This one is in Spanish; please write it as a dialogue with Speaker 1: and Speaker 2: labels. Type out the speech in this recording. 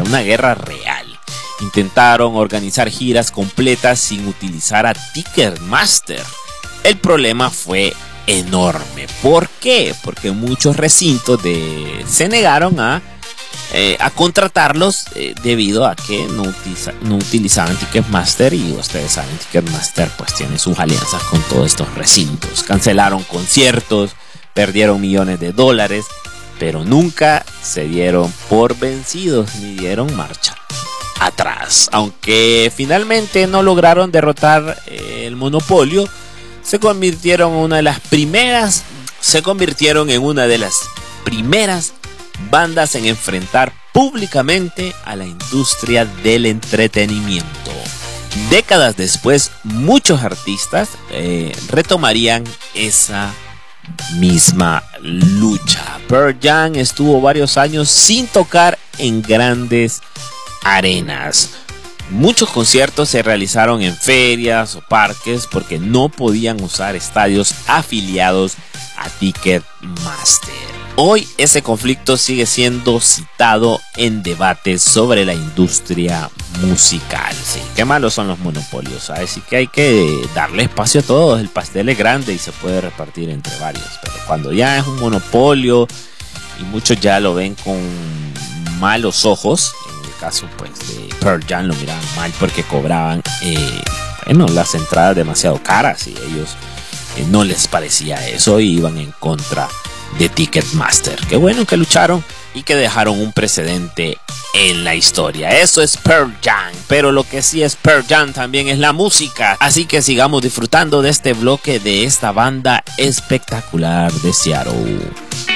Speaker 1: era una guerra real. Intentaron organizar giras completas sin utilizar a Ticketmaster. El problema fue enorme. ¿Por qué? Porque muchos recintos se negaron a contratarlos debido a que no utilizaban Ticketmaster, y ustedes saben, Ticketmaster pues tiene sus alianzas con todos estos recintos. Cancelaron conciertos, perdieron millones de dólares, pero nunca se dieron por vencidos ni dieron marcha atrás. Aunque finalmente no lograron derrotar el monopolio, se convirtieron en una de las primeras bandas en enfrentar públicamente a la industria del entretenimiento. Décadas después, muchos artistas retomarían esa misma lucha. Pearl Jam estuvo varios años sin tocar en grandes arenas. Muchos conciertos se realizaron en ferias o parques porque no podían usar estadios afiliados a Ticketmaster. Hoy ese conflicto sigue siendo citado en debates sobre la industria musical. Sí, qué malos son los monopolios, ¿sabes? Así que hay que darle espacio a todos. El pastel es grande y se puede repartir entre varios. Pero cuando ya es un monopolio y muchos ya lo ven con malos ojos, en el caso pues de Pearl Jam lo miraban mal porque cobraban las entradas demasiado caras y ellos no les parecía eso y iban en contra de Ticketmaster. Qué bueno que lucharon y que dejaron un precedente en la historia. Eso es Pearl Jam, pero lo que sí es Pearl Jam también es la música. Así que sigamos disfrutando de este bloque de esta banda espectacular de Seattle.